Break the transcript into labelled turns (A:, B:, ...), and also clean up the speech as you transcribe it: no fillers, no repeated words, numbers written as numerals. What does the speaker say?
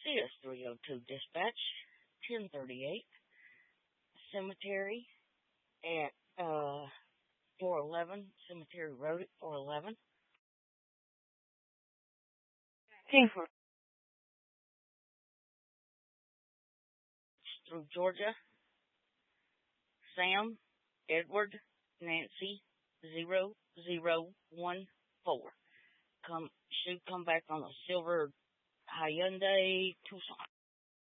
A: CS302 dispatch, 1038 Cemetery at 411 Cemetery Road at 411.
B: King for
A: Through Georgia, Sam, Edward, Nancy, 0014. Should come back on a silver Hyundai Tucson.